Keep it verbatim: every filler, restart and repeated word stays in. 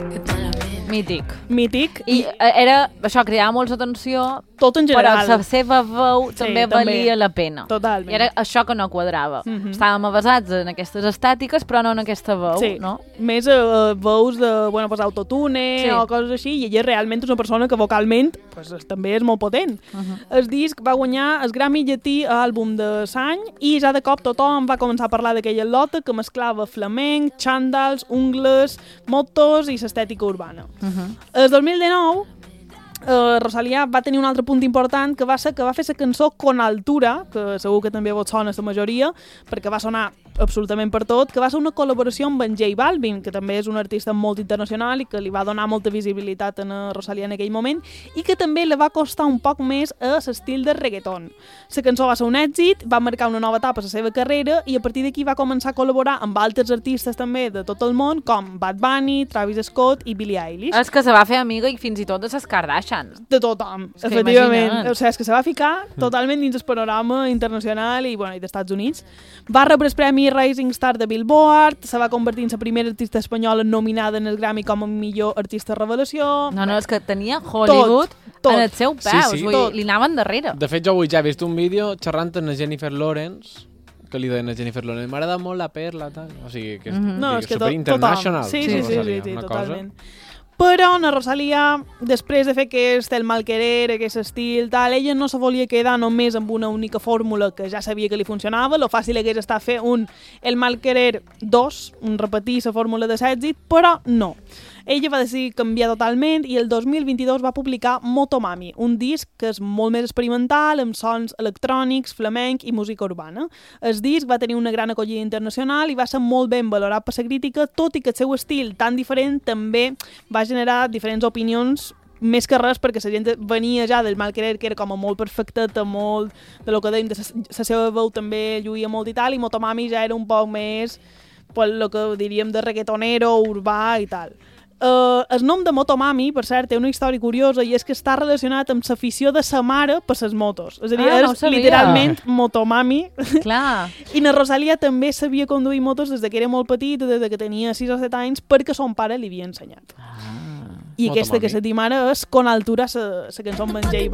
Mític. Mític. I, I era, això cridava molts atenció, tot en general. però la seva veu sí, també, també valia la pena. Totalment. I era això que no quadrava. Mm -hmm. Estàvem avasats en aquestes estàtiques, però no en aquesta veu, sí. no? Més uh, veus de, bueno, pues, autotune sí. o coses així, i ella realment és una persona que vocalment pues, també és molt potent. Uh -huh. El disc va guanyar el Grammy Llatí a àlbum de l'any i ja de cop tothom va començar a parlar d'aquella lota que mesclava flamenc, xandals, ungles, motos i l'estètica urbana. Uh -huh. El dos mil dinou Uh, Rosalía va tenir un altre punt important que va ser que va fer la cançó Con Altura, que segur que també vos sona la majoria, perquè va sonar absolutament per tot, que va ser una col·laboració amb en J Balvin, que també és un artista molt internacional i que li va donar molta visibilitat a Rosalía en aquell moment, i que també li va costar un poc més a l'estil de reggaeton. La cançó va ser un èxit, va marcar una nova etapa a la seva carrera i a partir d'aquí va començar a col·laborar amb altres artistes també de tot el món, com Bad Bunny, Travis Scott i Billie Eilish. És que se va fer amiga i fins i tot de les Kardashian. De tothom, és efectivament. O sigui, és que se va ficar totalment dins el panorama internacional i, bueno, i dels Estats Units. Va rebre el premi Rising Star de Billboard, se va convertir en la primera artista espanyola nominada en el Grammy com a millor artista revelació. No, no, és que tenia Hollywood tot, tot. en el seu peu, sí, sí. Vull dir, li anaven darrere. De fet, jo avui ja he vist un vídeo xerrant amb Jennifer Lawrence, que li deien a Jennifer Lawrence, m'agrada molt la perla, tal. O sigui, que és, mm -hmm. no, és que super international. Sí, sí, sí, sí, sí, totalment. Però la Rosalía, després de fer aquest El Mal Querer, aquest estil, tal, ella no se volia quedar només amb una única fórmula que ja sabia que li funcionava. Lo fàcil hagués estat fer un El Mal Querer dos, un repetir la fórmula de l'èxit, però no. Ella va decidir canviar totalment i el dos mil vint-i-dos va publicar Motomami, un disc que és molt més experimental, amb sons electrònics, flamenc i música urbana. El disc va tenir una gran acollida internacional i va ser molt ben valorat per la crítica, tot i que el seu estil tan diferent també va generar diferents opinions, més que res perquè la gent venia ja del Mal Querer, que era com a molt perfecteta, molt de lo que dèiem, de la seva veu també lluïa molt i tal, i Motomami ja era un poc més pues, el que diríem de reggaetonero, urbà i tal. Uh, el nom de Motomami, per cert, té una història curiosa i és que està relacionat amb l'afició de sa mare per les motos. És a dir, ah, no és literalment Motomami. Clar. I na Rosalía també sabia conduir motos des que era molt petita, des que tenia sis o set anys, perquè son pare li havia ensenyat. Ah, I aquesta que se diu ara és Con Altura, la cançó amb en J